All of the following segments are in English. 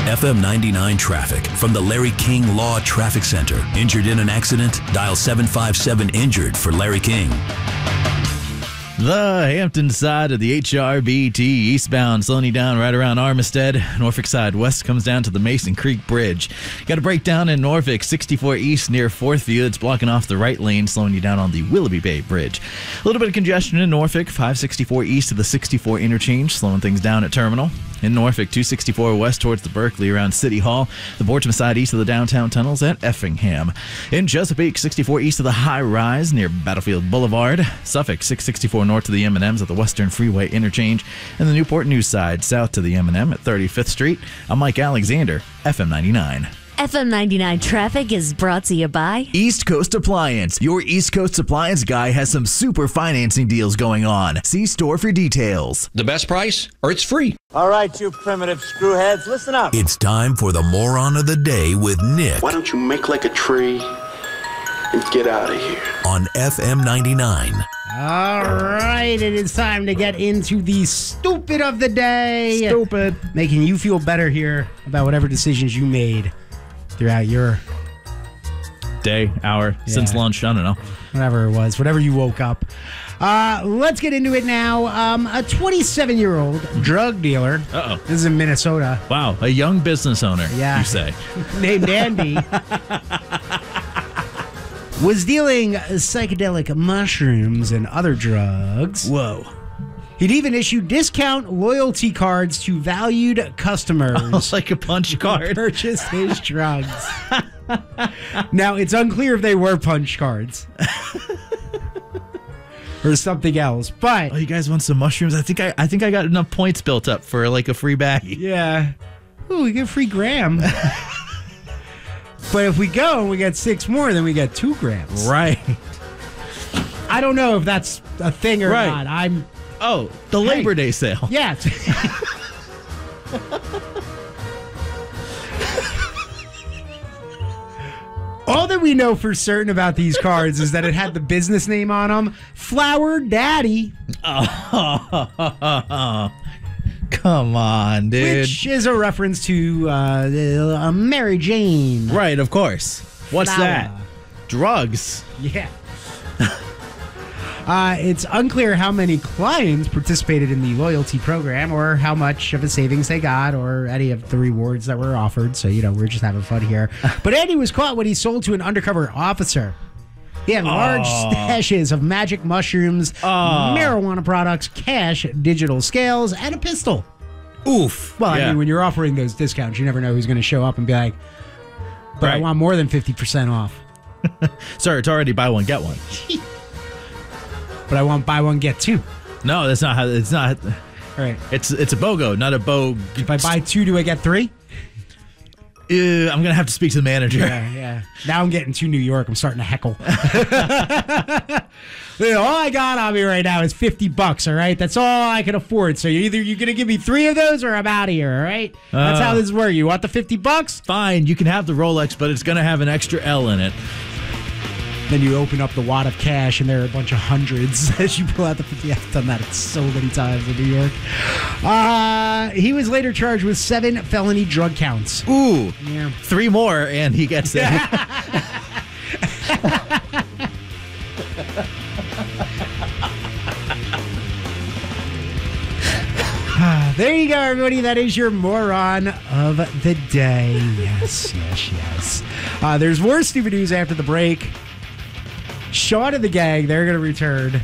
FM 99 traffic from the Larry King Law Traffic Center. Injured in an accident? Dial 757-INJURED for Larry King. The Hampton side of the HRBT eastbound, slowing you down right around Armistead. Norfolk side west comes down to the Mason Creek Bridge. Got a breakdown in Norfolk, 64 east near Forthview. It's blocking off the right lane, slowing you down on the Willoughby Bay Bridge. A little bit of congestion in Norfolk, 564 east of the 64 interchange, slowing things down at Terminal. In Norfolk, 264 west towards the Berkeley around City Hall. The Borcham side east of the downtown tunnels at Effingham. In Chesapeake, 64 east of the High Rise near Battlefield Boulevard. Suffolk, 664 north to the M&Ms at the Western Freeway interchange. And the Newport News side south to the M&M at 35th Street. I'm Mike Alexander, FM 99. FM 99 traffic is brought to you by East Coast Appliance. Your East Coast Appliance guy has some super financing deals going on. See store for details. The best price, or it's free. All right, you primitive screwheads, listen up. It's time for the Moron of the Day with Nick. Why don't you make like a tree and get out of here? On FM 99. All right, it is time to get into the stupid of the day. Stupid. Making you feel better here about whatever decisions you made throughout your Day, hour, since lunch, I don't know. whatever it was, whatever you woke up. Let's get into it now. A 27-year-old drug dealer. Uh-oh. This is in Minnesota. Wow, a young business owner, Yeah. you say. Named Andy. Was dealing psychedelic mushrooms and other drugs. Whoa. He'd even issued discount loyalty cards to valued customers. Like a punch card. Purchase his drugs. Now, it's unclear if they were punch cards. Or something else, but... Oh, you guys want some mushrooms? I think I got enough points built up for like a free baggie. Yeah. Ooh, we get free gram. But if we go and we get 6 more, then we get 2 grams. Right. I don't know if that's a thing or Right. not. Oh, the Labor Day sale. Yeah. All that we know for certain about these cards is that it had the business name on them, Flower Daddy. Oh, come on, dude. Which is a reference to Mary Jane. Right, of course. What's Flower. that? Drugs. Yeah. It's unclear how many clients participated in the loyalty program or how much of a savings they got or any of the rewards that were offered. So, we're just having fun here. But Andy was caught when he sold to an undercover officer. He had large stashes of magic mushrooms, marijuana products, cash, digital scales, and a pistol. Oof. Well, Yeah. I mean, when you're offering those discounts, you never know who's going to show up and be like, but I Right. want more than 50% off. Sir, it's already buy one, get one. But I want buy one, get 2. No, that's not how it's not. All right. It's a BOGO, not a BOG. If I buy 2, do I get 3? I'm going to have to speak to the manager. Yeah. Now I'm getting to New York. I'm starting to heckle. All I got on me right now is $50, all right? That's all I can afford. So you're going to give me 3 of those or I'm out of here, all right? That's how this works. You want the $50? Fine, you can have the Rolex, but it's going to have an extra L in it. Then you open up the wad of cash and there are a bunch of hundreds as you pull out the 50. I've done that so many times in New York. He was later charged with 7 felony drug counts. Ooh, Yeah. 3 more, and he gets it. There you go, everybody. That is your moron of the day. Yes. There's more stupid news after the break. Sean and the gang, they're going to return.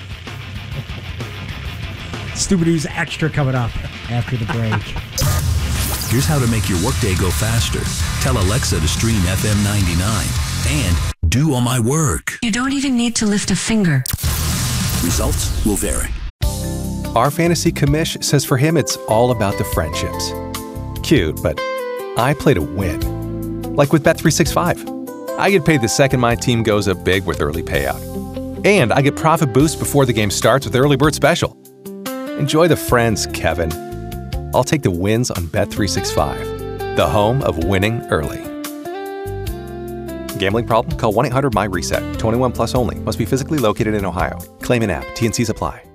Stupid news extra coming up after the break. Here's how to make your workday go faster. Tell Alexa to stream FM 99 and do all my work. You don't even need to lift a finger. Results will vary. Our fantasy commish says for him it's all about the friendships. Cute, but I play to win. Like with Bet365. I get paid the second my team goes up big with early payout. And I get profit boost before the game starts with Early Bird Special. Enjoy the friends, Kevin. I'll take the wins on Bet365, the home of winning early. Gambling problem? Call 1-800-MY-RESET. 21 plus only. Must be physically located in Ohio. Claim an app. T&Cs apply.